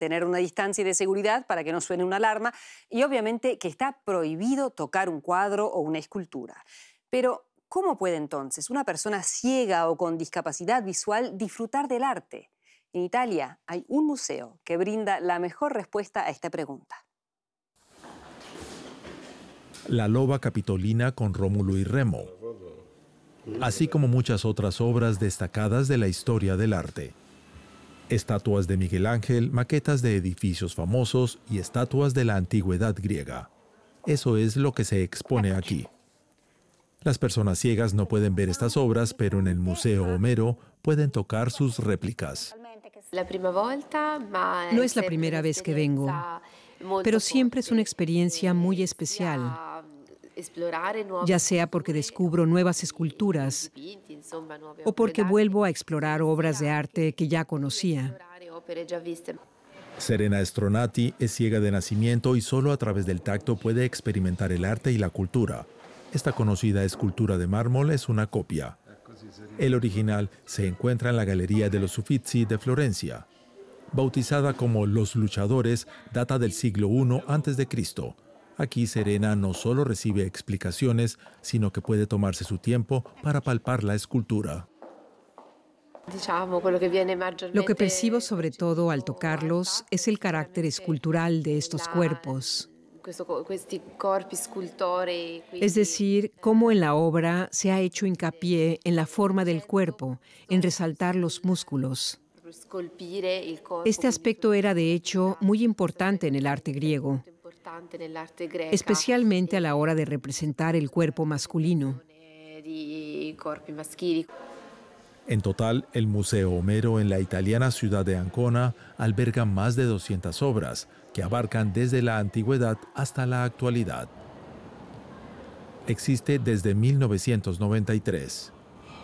tener una distancia de seguridad para que no suene una alarma y obviamente que está prohibido tocar un cuadro o una escultura. Pero, ¿cómo puede entonces una persona ciega o con discapacidad visual disfrutar del arte? En Italia hay un museo que brinda la mejor respuesta a esta pregunta. La loba capitolina con Rómulo y Remo, así como muchas otras obras destacadas de la historia del arte. Estatuas de Miguel Ángel, maquetas de edificios famosos y estatuas de la antigüedad griega. Eso es lo que se expone aquí. Las personas ciegas no pueden ver estas obras, pero en el Museo Homero pueden tocar sus réplicas. No es la primera vez que vengo, pero siempre es una experiencia muy especial, ya sea porque descubro nuevas esculturas o porque vuelvo a explorar obras de arte que ya conocía. Serena Stronati es ciega de nacimiento y solo a través del tacto puede experimentar el arte y la cultura. Esta conocida escultura de mármol es una copia. El original se encuentra en la Galería de los Uffizi de Florencia. Bautizada como Los Luchadores, data del siglo I a.C. Aquí Serena no solo recibe explicaciones, sino que puede tomarse su tiempo para palpar la escultura. Lo que percibo sobre todo al tocarlos es el carácter escultural de estos cuerpos. Es decir, cómo en la obra se ha hecho hincapié en la forma del cuerpo, en resaltar los músculos. Este aspecto era, de hecho, muy importante en el arte griego, especialmente a la hora de representar el cuerpo masculino. En total, el Museo Homero en la italiana ciudad de Ancona alberga más de 200 obras que abarcan desde la antigüedad hasta la actualidad. Existe desde 1993.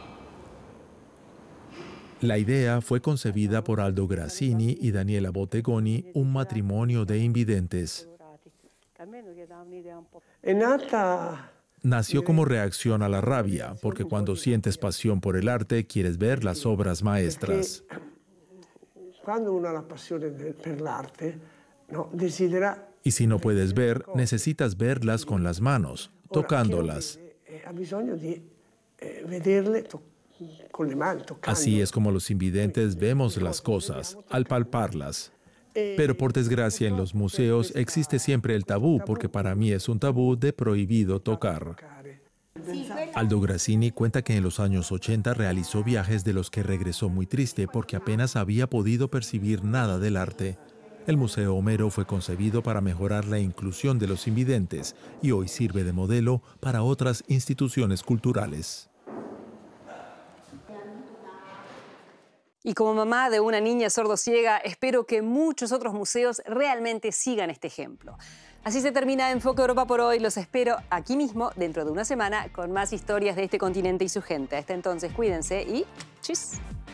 La idea fue concebida por Aldo Grassini y Daniela Bottegoni, un matrimonio de invidentes. Nació como reacción a la rabia, porque cuando sientes pasión por el arte, quieres ver las obras maestras. Y si no puedes ver, necesitas verlas con las manos, tocándolas. Así es como los invidentes vemos las cosas, al palparlas. Pero por desgracia en los museos existe siempre el tabú, porque para mí es un tabú de prohibido tocar. Aldo Grassini cuenta que en los años 80 realizó viajes de los que regresó muy triste porque apenas había podido percibir nada del arte. El Museo Homero fue concebido para mejorar la inclusión de los invidentes y hoy sirve de modelo para otras instituciones culturales. Y como mamá de una niña sordociega, espero que muchos otros museos realmente sigan este ejemplo. Así se termina Enfoque Europa por hoy. Los espero aquí mismo, dentro de una semana, con más historias de este continente y su gente. Hasta entonces, cuídense y ¡tschüss!